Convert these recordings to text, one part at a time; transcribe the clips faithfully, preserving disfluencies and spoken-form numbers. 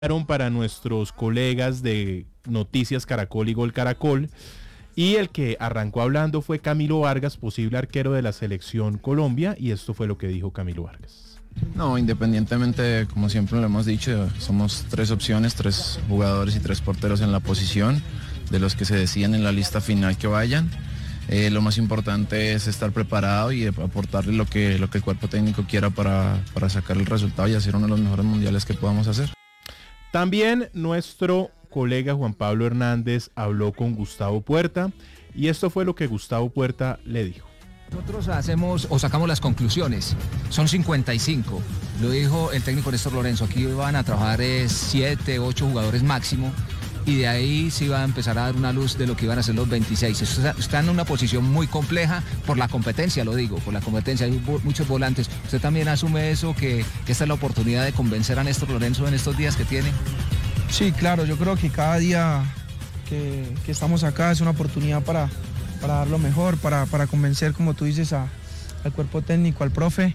para nuestros colegas de Noticias Caracol y Gol Caracol, y el que arrancó hablando fue Camilo Vargas, posible arquero de la Selección Colombia, y esto fue lo que dijo Camilo Vargas. No, independientemente, como siempre lo hemos dicho, somos tres opciones, tres jugadores y tres porteros en la posición, de los que se deciden en la lista final que vayan. Eh, lo más importante es estar preparado y aportarle lo que, lo que el cuerpo técnico quiera para, para sacar el resultado y hacer uno de los mejores mundiales que podamos hacer. También nuestro colega Juan Pablo Hernández habló con Gustavo Puerta y esto fue lo que Gustavo Puerta le dijo. Nosotros hacemos o sacamos las conclusiones, son cincuenta y cinco, lo dijo el técnico Néstor Lorenzo, aquí van a trabajar siete, ocho jugadores máximo y de ahí se iba a empezar a dar una luz de lo que iban a ser los veintiséis. Están en una posición muy compleja por la competencia, lo digo, por la competencia, hay muchos volantes. ¿Usted también asume eso, que, que esta es la oportunidad de convencer a Néstor Lorenzo en estos días que tiene? Sí, claro, yo creo que cada día que, que estamos acá es una oportunidad para, para dar lo mejor, para, para convencer, como tú dices, a, al cuerpo técnico, al profe,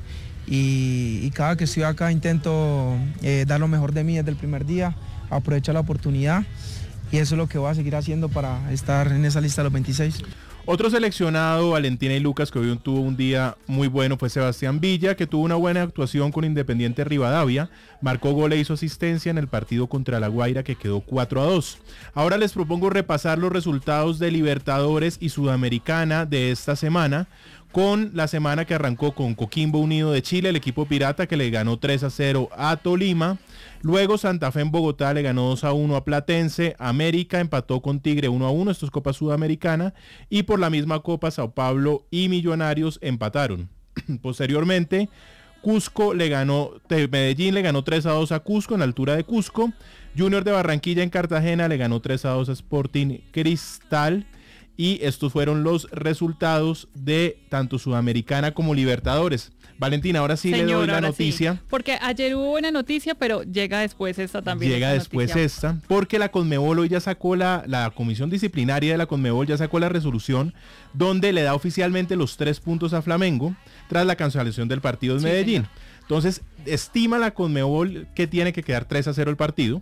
y, y cada que estoy acá intento eh, dar lo mejor de mí desde el primer día, aprovechar la oportunidad, y eso es lo que voy a seguir haciendo para estar en esa lista de los veintiséis. Otro seleccionado, Valentina y Lucas, que hoy tuvo un día muy bueno, fue Sebastián Villa, que tuvo una buena actuación con Independiente Rivadavia, marcó gol e hizo asistencia en el partido contra La Guaira, que quedó cuatro a dos. Ahora les propongo repasar los resultados de Libertadores y Sudamericana de esta semana, con la semana que arrancó con Coquimbo Unido de Chile, el equipo pirata, que le ganó tres a cero a Tolima. Luego Santa Fe en Bogotá le ganó dos a uno a Platense. América empató con Tigre uno a uno, esto es Copa Sudamericana. Y por la misma Copa, Sao Paulo y Millonarios empataron. Posteriormente, Cusco le ganó, Medellín le ganó tres a dos a Cusco en la altura de Cusco. Junior de Barranquilla en Cartagena le ganó tres a dos a Sporting Cristal. Y estos fueron los resultados de tanto Sudamericana como Libertadores. Valentina, ahora sí Señor, le doy la noticia. Sí, porque ayer hubo una noticia, pero llega después esta también. Llega después noticia. esta, porque la Conmebol hoy ya sacó la, la comisión disciplinaria de la Conmebol ya sacó la resolución donde le da oficialmente los tres puntos a Flamengo tras la cancelación del partido de sí, Medellín. Señor. Entonces, estima la Conmebol que tiene que quedar tres a cero el partido.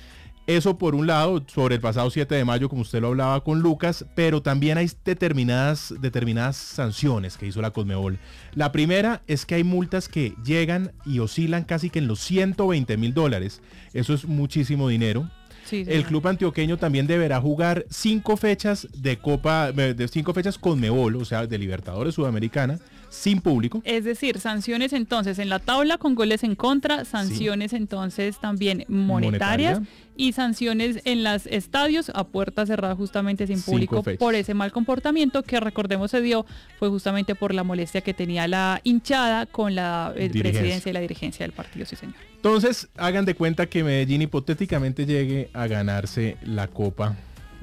Eso por un lado, sobre el pasado siete de mayo, como usted lo hablaba con Lucas, pero también hay determinadas, determinadas sanciones que hizo la Conmebol. La primera es que hay multas que llegan y oscilan casi que en los ciento veinte mil dólares. Eso es muchísimo dinero. Sí, sí, el club antioqueño también deberá jugar cinco fechas de Copa, de cinco fechas Conmebol, o sea, de Libertadores Sudamericana, sin público. Es decir, sanciones entonces en la tabla con goles en contra, sanciones sí. entonces también monetarias Monetaria. y sanciones en los estadios a puerta cerrada justamente sin público por ese mal comportamiento que recordemos se dio, fue justamente por la molestia que tenía la hinchada con la eh, presidencia y la dirigencia del partido, sí señor. Entonces, hagan de cuenta que Medellín hipotéticamente llegue a ganarse la Copa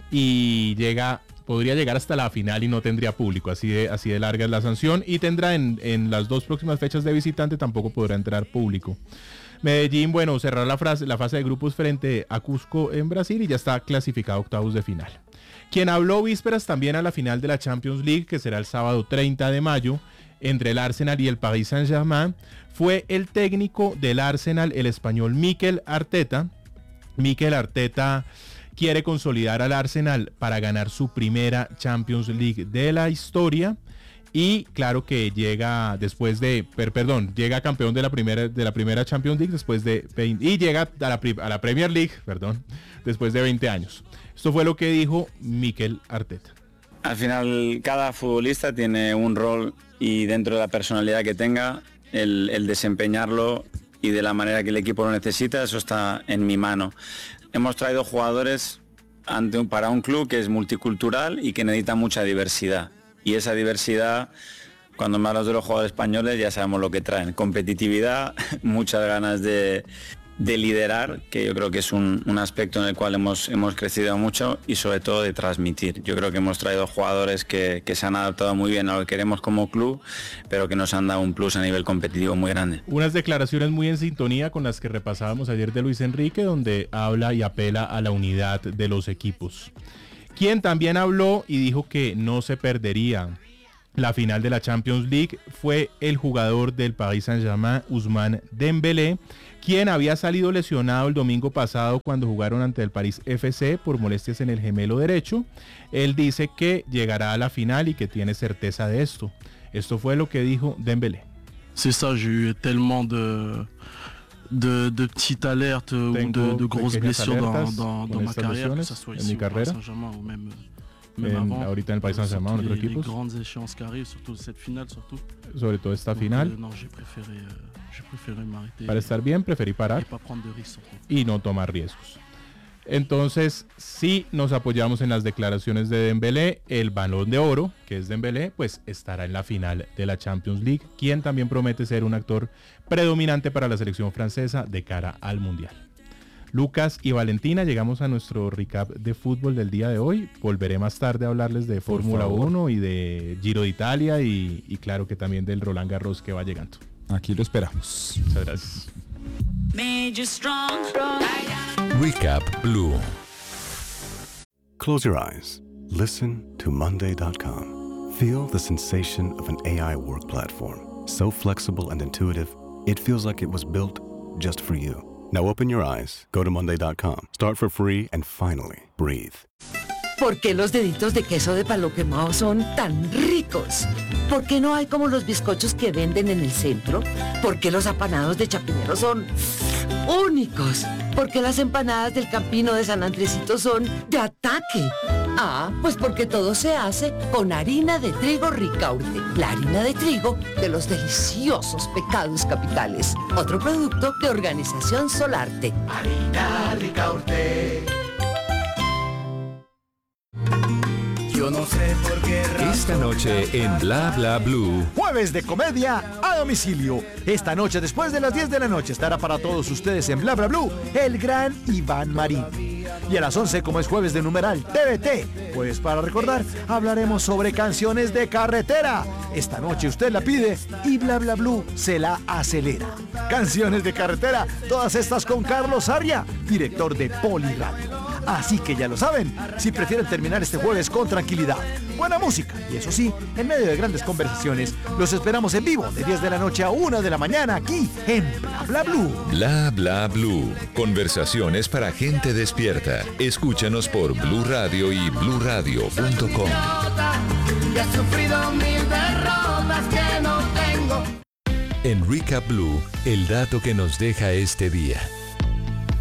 y llega, podría llegar hasta la final y no tendría público, así de, así de larga es la sanción, y tendrá en, en las dos próximas fechas de visitante tampoco podrá entrar público. Medellín, bueno, cerrar la, frase, la fase de grupos frente a Cusco en Brasil y ya está clasificado a octavos de final. Quien habló vísperas también a la final de la Champions League, que será el sábado treinta de mayo, entre el Arsenal y el Paris Saint-Germain, fue el técnico del Arsenal, el español Mikel Arteta. Mikel Arteta quiere consolidar al Arsenal para ganar su primera Champions League de la historia. Y claro que llega después de, per, perdón, llega campeón de la primera de la primera Champions League después de veinte, y llega a la, a la Premier League, perdón, después de veinte años. Esto fue lo que dijo Mikel Arteta. Al final cada futbolista tiene un rol y dentro de la personalidad que tenga, el, el desempeñarlo y de la manera que el equipo lo necesita, eso está en mi mano. Hemos traído jugadores ante un, para un club que es multicultural y que necesita mucha diversidad. Y esa diversidad, cuando me hablas de los jugadores españoles, ya sabemos lo que traen. Competitividad, muchas ganas de, de liderar, que yo creo que es un, un aspecto en el cual hemos, hemos crecido mucho, y sobre todo de transmitir. Yo creo que hemos traído jugadores que, que se han adaptado muy bien a lo que queremos como club, pero que nos han dado un plus a nivel competitivo muy grande. Unas declaraciones muy en sintonía con las que repasábamos ayer de Luis Enrique, donde habla y apela a la unidad de los equipos. Quien también habló y dijo que no se perdería la final de la Champions League fue el jugador del Paris Saint-Germain, Ousmane Dembélé, quien había salido lesionado el domingo pasado cuando jugaron ante el París F C por molestias en el gemelo derecho. Él dice que llegará a la final y que tiene certeza de esto. Esto fue lo que dijo Dembélé. C'est ça, j'ai eu tellement de, de, de petites alertes ou de, de grosses blessures dans, dans, dans ma carrière, que ça soit ici au Paris Saint-Germain ou même, même en, avant. Ahorita en el Paris Saint-Germain, en otros equipos. Les grandes échéances qui arrivent, surtout cette finale, surtout. Sobre todo esta Donc, final. Euh, non, j'ai préféré, euh, j'ai préféré m'arrêter. Para estar bien, preferí parar y, pas prendre de risques, y no tomar riesgos. Entonces, si nos apoyamos en las declaraciones de Dembélé, el Balón de Oro, que es Dembélé, pues estará en la final de la Champions League, quien también promete ser un actor predominante para la selección francesa de cara al Mundial. Lucas y Valentina, llegamos a nuestro recap de fútbol del día de hoy. Volveré más tarde a hablarles de Fórmula uno y de Giro de Italia y, y claro que también del Roland Garros que va llegando. Aquí lo esperamos. Muchas gracias. Recap Blue. Close your eyes. Listen to Monday dot com. Feel the sensation of an A I work platform. So flexible and intuitive, it feels like it was built just for you. Now open your eyes, go to Monday dot com, start for free, and finally, breathe. ¿Por qué los deditos de queso de palo quemado son tan ricos? ¿Por qué no hay como los bizcochos que venden en el centro? ¿Por qué los apanados de Chapinero son únicos? ¿Por qué las empanadas del Campino de San Andresito son de ataque? Ah, pues porque todo se hace con harina de trigo Ricaurte, la harina de trigo de los deliciosos pecados capitales. Otro producto de Organización Solarte. Harina Ricaurte. Yo no sé por qué razón. Esta noche en Bla Bla Blue. Jueves de comedia a domicilio. Esta noche después de las diez de la noche estará para todos ustedes en Bla Bla Blue el gran Iván Marín. Y a las once, como es jueves de numeral T V T, pues para recordar, hablaremos sobre canciones de carretera. Esta noche usted la pide y Bla Bla Blue se la acelera. Canciones de carretera, todas estas con Carlos Arria, director de Poliradio. Así que ya lo saben, si prefieren terminar este jueves con tranquilidad, buena música y eso sí, en medio de grandes conversaciones, los esperamos en vivo de diez de la noche a una de la mañana aquí en Bla Bla Blue. Bla Bla Blue. Conversaciones para gente despierta. Escúchanos por Blue Radio y blue radio punto com. Ya he sufrido mil derrotas que no tengo. En Recap Blue, el dato que nos deja este día.